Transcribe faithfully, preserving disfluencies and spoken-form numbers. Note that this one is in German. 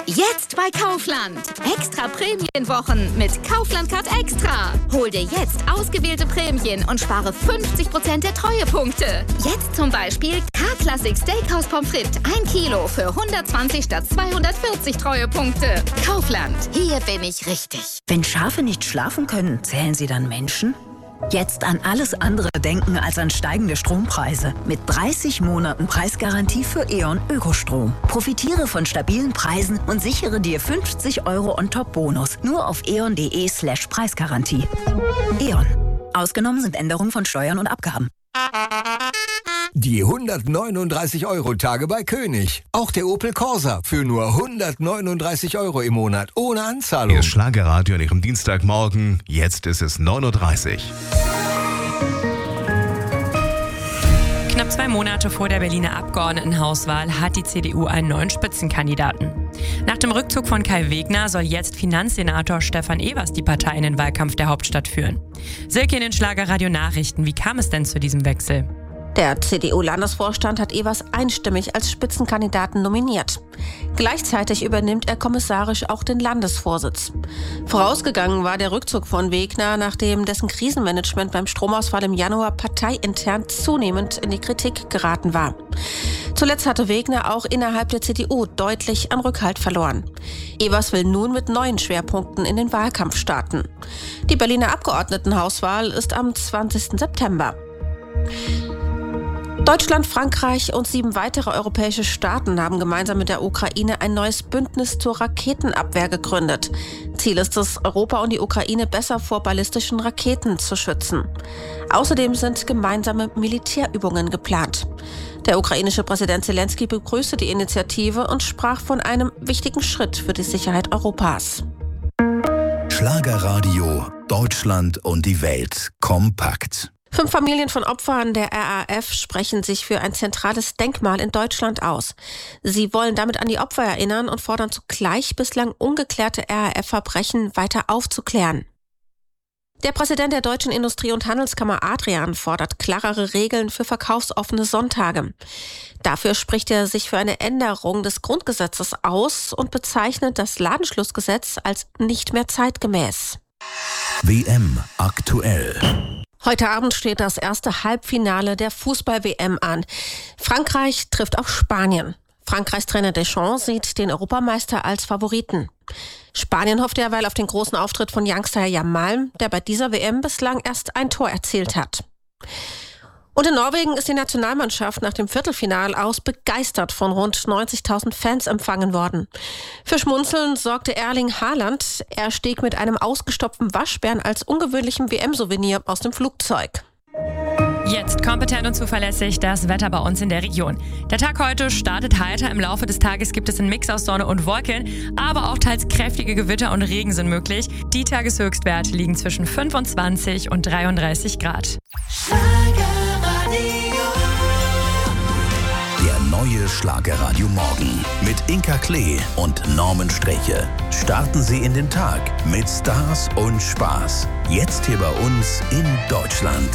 Jetzt bei Kaufland. Extra Prämienwochen mit Kaufland Card Extra. Hol dir jetzt ausgewählte Prämien und spare fünfzig Prozent der Treuepunkte. Jetzt zum Beispiel K-Classic Steakhouse Pommes frites ein Kilo für hundertzwanzig statt zweihundertvierzig Treuepunkte. Kaufland, hier bin ich richtig. Wenn Schafe nicht schlafen können, zählen sie dann Menschen? Jetzt an alles andere denken als an steigende Strompreise. Mit dreißig Monaten Preisgarantie für E.ON Ökostrom. Profitiere von stabilen Preisen und sichere dir fünfzig Euro On-Top-Bonus. Nur auf eon.de slash Preisgarantie. E.ON. Ausgenommen sind Änderungen von Steuern und Abgaben. Die hundertneununddreißig Euro Tage bei König. Auch der Opel Corsa für nur hundertneununddreißig Euro im Monat ohne Anzahlung. Ihr Schlagerradio an Ihrem Dienstagmorgen. Jetzt ist es neun Uhr dreißig. Knapp zwei Monate vor der Berliner Abgeordnetenhauswahl hat die C D U einen neuen Spitzenkandidaten. Nach dem Rückzug von Kai Wegner soll jetzt Finanzsenator Stefan Evers die Partei in den Wahlkampf der Hauptstadt führen. Silke in den Schlagerradio Nachrichten. Wie kam es denn zu diesem Wechsel? Der C D U-Landesvorstand hat Evers einstimmig als Spitzenkandidaten nominiert. Gleichzeitig übernimmt er kommissarisch auch den Landesvorsitz. Vorausgegangen war der Rückzug von Wegner, nachdem dessen Krisenmanagement beim Stromausfall im Januar parteiintern zunehmend in die Kritik geraten war. Zuletzt hatte Wegner auch innerhalb der C D U deutlich an Rückhalt verloren. Evers will nun mit neuen Schwerpunkten in den Wahlkampf starten. Die Berliner Abgeordnetenhauswahl ist am zwanzigsten September. Deutschland, Frankreich und sieben weitere europäische Staaten haben gemeinsam mit der Ukraine ein neues Bündnis zur Raketenabwehr gegründet. Ziel ist es, Europa und die Ukraine besser vor ballistischen Raketen zu schützen. Außerdem sind gemeinsame Militärübungen geplant. Der ukrainische Präsident Zelensky begrüßte die Initiative und sprach von einem wichtigen Schritt für die Sicherheit Europas. Schlagerradio, Deutschland und die Welt kompakt. Fünf Familien von Opfern der R A F sprechen sich für ein zentrales Denkmal in Deutschland aus. Sie wollen damit an die Opfer erinnern und fordern zugleich, bislang ungeklärte R A F-Verbrechen weiter aufzuklären. Der Präsident der Deutschen Industrie- und Handelskammer Adrian fordert klarere Regeln für verkaufsoffene Sonntage. Dafür spricht er sich für eine Änderung des Grundgesetzes aus und bezeichnet das Ladenschlussgesetz als nicht mehr zeitgemäß. W M aktuell. Heute Abend steht das erste Halbfinale der Fußball-W M an. Frankreich trifft auf Spanien. Frankreichs Trainer Deschamps sieht den Europameister als Favoriten. Spanien hofft derweil auf den großen Auftritt von Youngster Yamal, der bei dieser W M bislang erst ein Tor erzielt hat. Und in Norwegen ist die Nationalmannschaft nach dem Viertelfinal aus begeistert von rund neunzigtausend Fans empfangen worden. Für Schmunzeln sorgte Erling Haaland. Er stieg mit einem ausgestopften Waschbären als ungewöhnlichem W M-Souvenir aus dem Flugzeug. Jetzt kompetent und zuverlässig das Wetter bei uns in der Region. Der Tag heute startet heiter. Im Laufe des Tages gibt es einen Mix aus Sonne und Wolken, aber auch teils kräftige Gewitter und Regen sind möglich. Die Tageshöchstwerte liegen zwischen fünfundzwanzig und dreiunddreißig Grad. Der neue Schlagerradio Morgen mit Inka Klee und Norman Streche. Starten Sie in den Tag mit Stars und Spaß. Jetzt hier bei uns in Deutschland.